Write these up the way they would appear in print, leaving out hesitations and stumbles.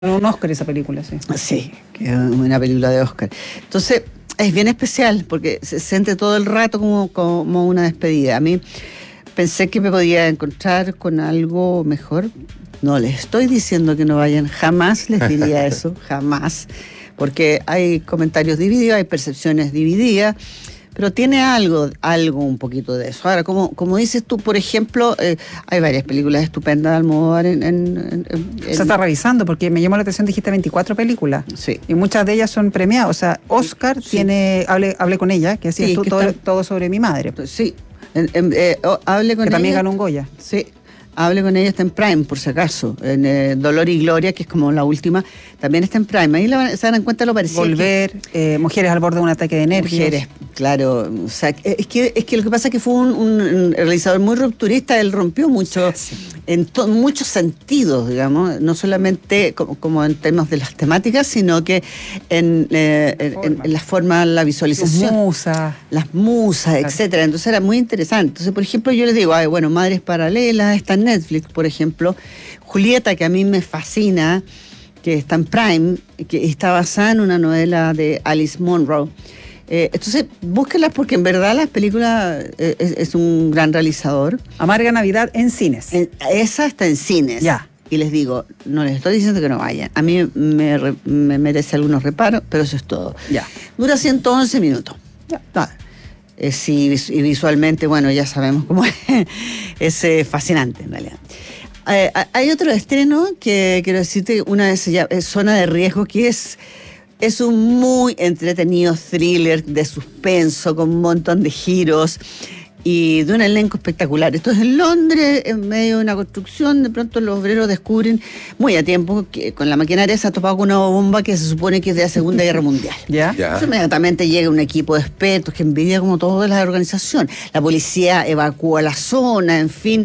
Un Oscar esa película, sí. Sí, que es una película de Oscar. Entonces, es bien especial porque se siente todo el rato como una despedida. A mí pensé que me podía encontrar con algo mejor. No les estoy diciendo que no vayan, jamás les diría eso, jamás. Porque hay comentarios divididos, hay percepciones divididas, pero tiene algo un poquito de eso. Ahora, como dices tú, por ejemplo, hay varias películas estupendas de Almodóvar Se está revisando, porque me llamó la atención, dijiste 24 películas. Sí. Y muchas de ellas son premiadas. O sea, Oscar Sí. tiene, hablé con ella, que hacías Sí, tú que todo sobre mi madre. Sí, hable con Que ella. también ganó un Goya. Sí, hable con ella, está en Prime, por si acaso. En Dolor y Gloria, que es como la última, también está en Prime. Ahí se dan cuenta lo parecido. Volver, Mujeres al borde de un ataque de nervios. Mujeres, claro. O sea, es que lo que pasa es que fue un realizador muy rupturista. Él rompió mucho, en muchos sentidos, digamos, no solamente como en temas de las temáticas, sino que en la forma, la visualización. Las musas, claro, etcétera. Entonces era muy interesante. Entonces, por ejemplo, yo les digo, bueno, Madres Paralelas, está en Netflix, por ejemplo. Julieta, que a mí me fascina, que está en Prime, que está basada en una novela de Alice Munro. Entonces, búsquenlas porque en verdad las películas es un gran realizador. Amarga Navidad en cines. Esa está en cines. Ya. Y les digo, no les estoy diciendo que no vayan. A mí me merece algunos reparos, pero eso es todo. Ya. Dura 111 minutos. Ya. Sí, y visualmente, bueno, ya sabemos cómo es fascinante en realidad. Hay otro estreno que quiero decirte, una vez ya es Zona de Riesgo, que es un muy entretenido thriller de suspenso con un montón de giros y de un elenco espectacular. Esto es en Londres, en medio de una construcción. De pronto los obreros descubren muy a tiempo que con la maquinaria se ha topado con una bomba que se supone que es de la Segunda Guerra Mundial. ¿Ya? Entonces, inmediatamente llega un equipo de expertos que envidia como toda la organización. La policía evacúa la zona, en fin.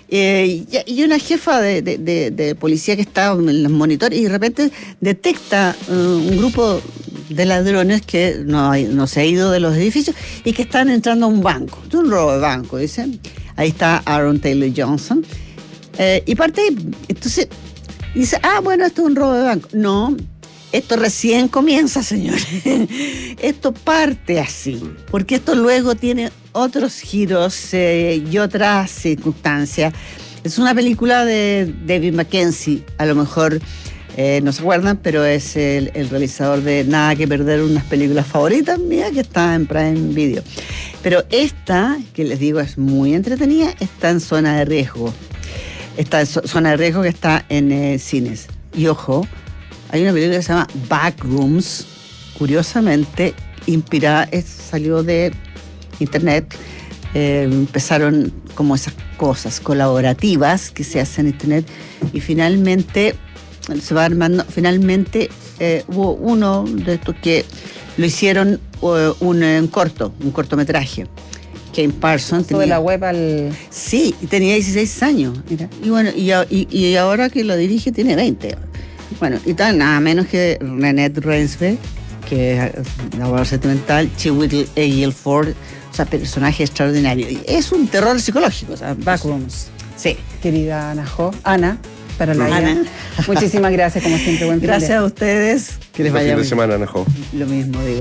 Y una jefa de policía que está en los monitores y de repente detecta un grupo de ladrones que no se ha ido de los edificios y que están entrando a un banco. Es un robo de banco, dicen. Ahí está Aaron Taylor Johnson. Y parte, entonces, dice, bueno, esto es un robo de banco. No, esto recién comienza, señores. Esto parte así, porque esto luego tiene otros giros y otras circunstancias. Es una película de David Mackenzie, a lo mejor no se acuerdan, pero es el realizador de Nada que Perder, unas películas favoritas mías, que está en Prime Video. Pero esta, que les digo, es muy entretenida, está en Zona de Riesgo. Está en Zona de Riesgo, que está en cines. Y ojo, hay una película que se llama Backrooms, curiosamente inspirada, salió de internet. Empezaron como esas cosas colaborativas que se hacen en internet y finalmente se va armando. Finalmente hubo uno de estos que lo hicieron un cortometraje. Kane Parsons tenía la web al... Sí, tenía 16 años. Mira. Y bueno, y ahora que lo dirige tiene 20. Bueno, y tal, nada menos que Renette Reinsve, que es una abogada sentimental, Chiwetel Ejiofor, o sea, personaje extraordinario. Y es un terror psicológico. O sea, Backrooms. Sí. Querida Ana, para la Ana. Muchísimas gracias, como siempre. Buen fin Gracias a ustedes. Que les vaya bien. Fin de semana, Ana Jo. Lo mismo, digo.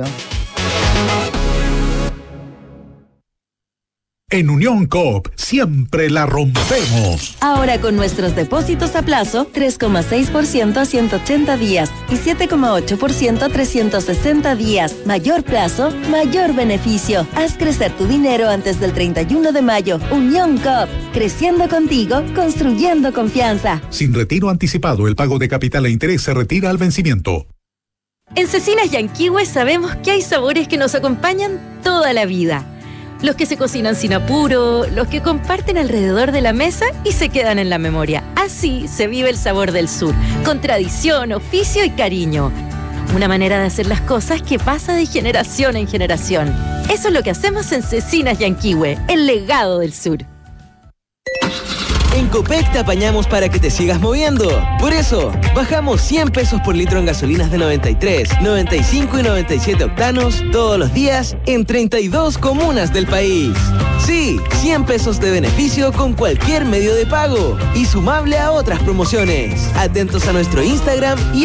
En Unión Coop siempre la rompemos. Ahora con nuestros depósitos a plazo, 3,6% a 180 días y 7,8% a 360 días. Mayor plazo, mayor beneficio. Haz crecer tu dinero antes del 31 de mayo. Unión Coop, creciendo contigo, construyendo confianza. Sin retiro anticipado, el pago de capital e interés se retira al vencimiento. En Cecinas Yanquihue sabemos que hay sabores que nos acompañan toda la vida. Los que se cocinan sin apuro, los que comparten alrededor de la mesa y se quedan en la memoria. Así se vive el sabor del sur, con tradición, oficio y cariño. Una manera de hacer las cosas que pasa de generación en generación. Eso es lo que hacemos en Cecinas Yanquihue, el legado del sur. En Copec te apañamos para que te sigas moviendo. Por eso, bajamos 100 pesos por litro en gasolinas de 93, 95 y 97 octanos todos los días en 32 comunas del país. Sí, 100 pesos de beneficio con cualquier medio de pago y sumable a otras promociones. Atentos a nuestro Instagram y